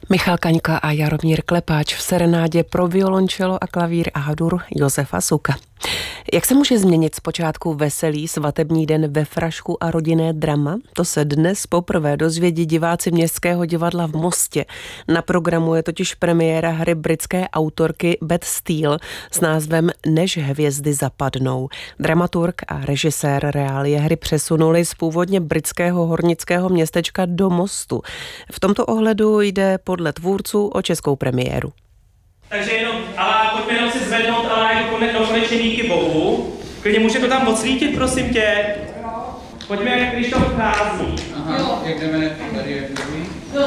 Michal Kaňka a Jaromír Klepáč v serenádě pro violončelo a klavír A-dur Josefa Suka. Jak se může změnit zpočátku veselý svatební den ve frašku a rodinné drama? To se dnes poprvé dozvědí diváci Městského divadla v Mostě. Na programu je totiž premiéra hry britské autorky Beth Steele s názvem Než hvězdy zapadnou. Dramaturg a režisér reálie hry přesunuli z původně britského hornického městečka do Mostu. V tomto ohledu jde podle tvůrců o českou premiéru. Takže jenom, ale pojďme jenom si zvednout, ale jako konečně díky Bohu. Klidně může to tam odsvítit, prosím tě. Pojďme, když to vchází. Aha, jak jdeme tady, jak jdeme?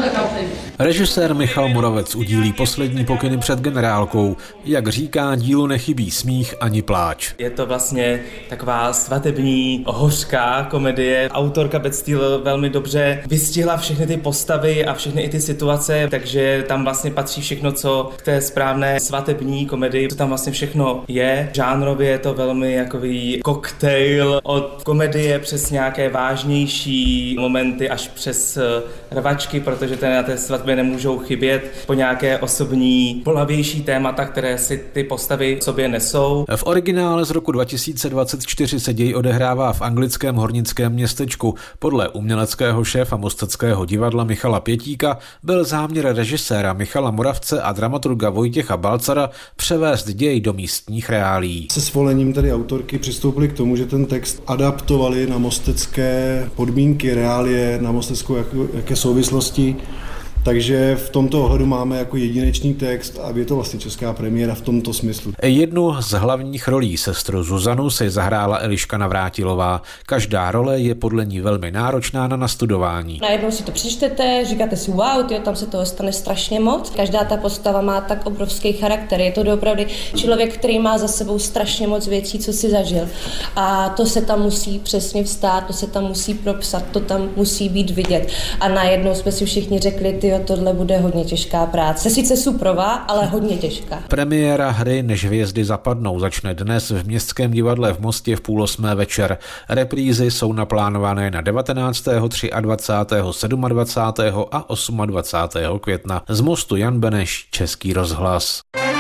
Režisér Michal Moravec udílí poslední pokyny před generálkou. Jak říká, dílu nechybí smích ani pláč. Je to vlastně taková svatební, hořká komedie. Autorka Beth Steele velmi dobře vystihla všechny ty postavy a všechny i ty situace, takže tam vlastně patří všechno, co k té správné svatební komedii, co tam vlastně všechno je. Žánrově je to velmi jakový koktejl od komedie přes nějaké vážnější momenty až přes rvačky, protože na té svatbě nemůžou chybět, po nějaké osobní, bolavější témata, které si ty postavy v sobě nesou. V originále z roku 2024 se děj odehrává v anglickém hornickém městečku. Podle uměleckého šéfa Mosteckého divadla Michala Pětíka byl záměr režiséra Michala Moravce a dramaturga Vojtěcha Balcara převést děj do místních reálií. Se svolením tedy autorky přistoupili k tomu, že ten text adaptovali na mostecké podmínky, reálie, na mosteckou jaké souvislosti. Takže v tomto ohledu máme jako jedinečný text a je to vlastně česká premiéra v tomto smyslu. Jednu z hlavních rolí sestru Zuzanu si zahrála Eliška Navrátilová. Každá role je podle ní velmi náročná na nastudování. Najednou si to přečtete, říkáte si wow, tyjo, tam se toho stane strašně moc. Každá ta postava má tak obrovský charakter. Je to opravdu člověk, který má za sebou strašně moc věcí, co si zažil. A to se tam musí přesně vstát, to se tam musí propsat, to tam musí být vidět. A najednou jsme si všichni řekli, tohle bude hodně těžká práce. Sice suprová, ale hodně těžká. Premiéra hry Než hvězdy zapadnou začne dnes v Městském divadle v Mostě v 7:30 večer. Reprízy jsou naplánované na 19., 23., 27. a 28. května. Z Mostu Jan Beneš, Český rozhlas.